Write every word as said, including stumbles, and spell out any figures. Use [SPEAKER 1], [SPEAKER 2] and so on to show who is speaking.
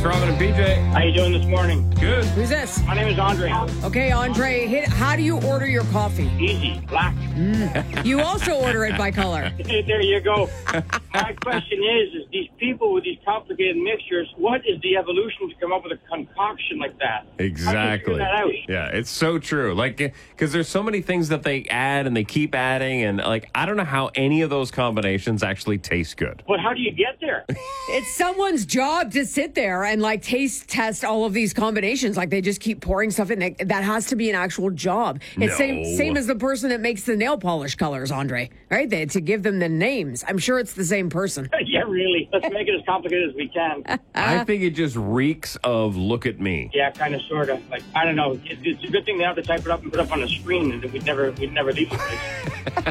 [SPEAKER 1] It's Robin and P J.
[SPEAKER 2] How you doing this morning?
[SPEAKER 1] Good.
[SPEAKER 3] Who's this?
[SPEAKER 2] My name is Andre.
[SPEAKER 3] Okay, Andre, hit, how do you order your coffee?
[SPEAKER 2] Easy, black.
[SPEAKER 3] You also order it by color.
[SPEAKER 2] There you go. My question is, is these people with these complicated mixtures, what is the evolution to come up with a concoction like that?
[SPEAKER 1] Exactly.
[SPEAKER 2] How do you figure that out?
[SPEAKER 1] Yeah, it's so true. Like, because there's so many things that they add and they keep adding, and like, I don't know how any of those combinations actually taste good.
[SPEAKER 2] But how do you get there?
[SPEAKER 3] It's someone's job to sit there and like taste test all of these combinations. Like they just keep pouring stuff in. That that has to be an actual job. It's
[SPEAKER 1] No.
[SPEAKER 3] same same as the person that makes the nail polish colors, Andre. Right? They, to give them the names. I'm sure it's the same person.
[SPEAKER 2] Yeah, really. Let's make it as complicated as we can.
[SPEAKER 1] I think it just reeks of look at me.
[SPEAKER 2] Yeah, kind of, sort of. Like, I don't know. It's, it's a good thing they have to type it up and put it up on the screen, and we'd never, we'd never leave the place.